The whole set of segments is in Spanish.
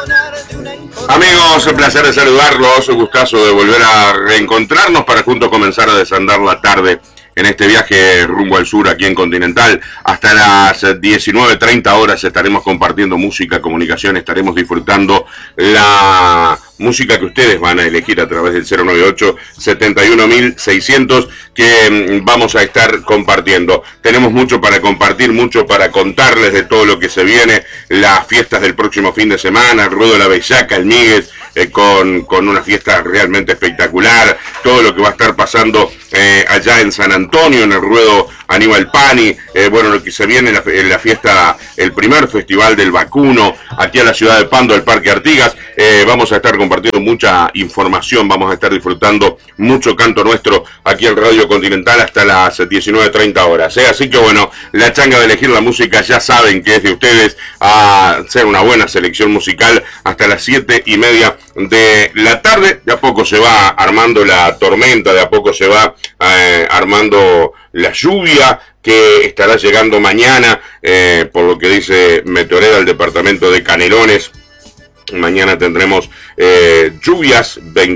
Amigos, un placer de saludarlos, un gustazo de volver a reencontrarnos para juntos comenzar a desandar la tarde en este viaje rumbo al sur aquí en Continental. Hasta las 19:30 horas estaremos compartiendo música, comunicación, estaremos disfrutando la música que ustedes van a elegir a través del 098-71600 que vamos a estar compartiendo. Tenemos mucho para compartir, mucho para contarles de todo lo que se viene, las fiestas del próximo fin de semana, el Ruedo de la Bellaca, el Míguez, con una fiesta realmente espectacular, todo lo que va a estar pasando allá en San Antonio, en el Ruedo Aníbal Pani, bueno, lo que se viene en la fiesta, el primer festival del vacuno, aquí a la ciudad de Pando, el Parque Artigas. Vamos a estar compartiendo mucha información, vamos a estar disfrutando mucho canto nuestro aquí en Radio Continental hasta las 19:30 horas. Así que bueno, la changa de elegir la música ya saben que es de ustedes, a hacer una buena selección musical hasta las 7:30 de la tarde. De a poco se va armando la tormenta, de a poco se va armando la lluvia que estará llegando mañana, por lo que dice Meteoreda del departamento de Canelones. Mañana tendremos lluvias,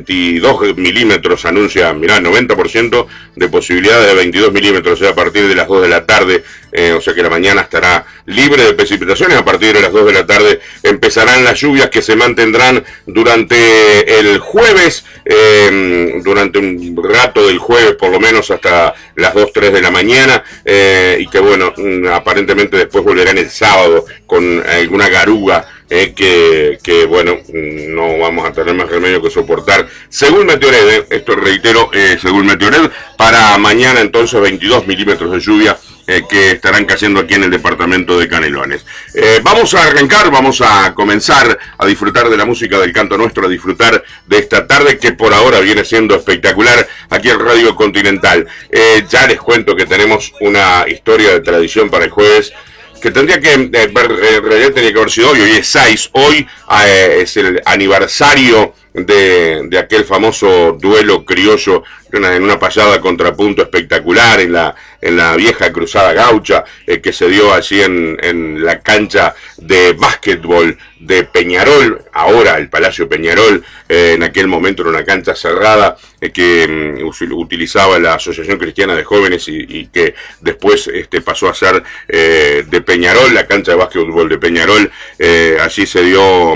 22 milímetros, anuncia, mirá, 90% de posibilidad de 22 milímetros, a partir de las 2 de la tarde, o sea que la mañana estará libre de precipitaciones. A partir de las 2 de la tarde empezarán las lluvias que se mantendrán durante el jueves, durante un rato del jueves por lo menos hasta las 2, 3 de la mañana, y que bueno, aparentemente después volverán el sábado con alguna garuga, que bueno, no vamos a tener más remedio que soportar, según Meteored, esto reitero, según Meteored, para mañana entonces 22 milímetros de lluvia que estarán cayendo aquí en el departamento de Canelones. Vamos a arrancar, vamos a comenzar a disfrutar de la música del canto nuestro, a disfrutar de esta tarde que por ahora viene siendo espectacular aquí en Radio Continental. Ya les cuento que tenemos una historia de tradición para el jueves, que tendría que, en realidad tenía que haber sido hoy es 6, hoy es el aniversario de aquel famoso duelo criollo, en una payada contrapunto espectacular en la vieja cruzada gaucha, que se dio allí en la cancha de básquetbol de Peñarol, ahora el Palacio Peñarol. En aquel momento era una cancha cerrada que utilizaba la Asociación Cristiana de Jóvenes y que después pasó a ser de Peñarol, la cancha de básquetbol de Peñarol. Allí se dio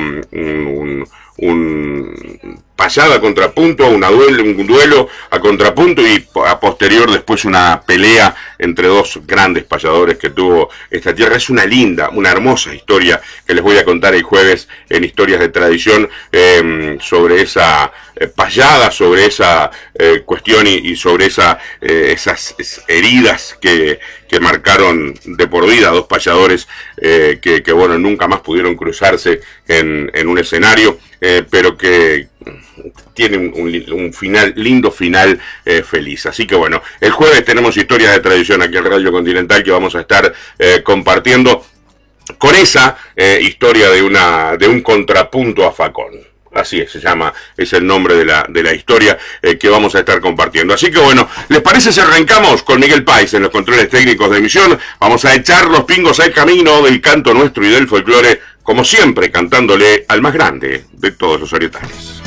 un payada a contrapunto, un duelo a contrapunto, y a posterior después una pelea entre dos grandes payadores que tuvo esta tierra. Es una linda, una hermosa historia que les voy a contar el jueves en Historias de Tradición, sobre esa payada, sobre esa cuestión y sobre esas heridas que marcaron de por vida a dos payadores que bueno, nunca más pudieron cruzarse en un escenario, pero que tienen un final, lindo final, feliz. Así que bueno, el jueves tenemos Historias de Tradición aquí en Radio Continental, que vamos a estar compartiendo con esa historia de un contrapunto a facón. Así es, se llama, es el nombre de la historia que vamos a estar compartiendo. Así que bueno, ¿les parece si arrancamos con Miguel Páez en los controles técnicos de emisión? Vamos a echar los pingos al camino del canto nuestro y del folclore, como siempre, cantándole al más grande de todos los orientales.